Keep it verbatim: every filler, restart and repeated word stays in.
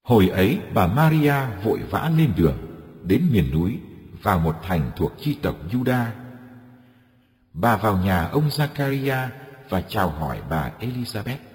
Hồi ấy bà Maria vội vã lên đường, đến miền núi, vào một thành thuộc chi tộc Juda. Bà vào nhà ông Zachariah và chào hỏi bà Elizabeth.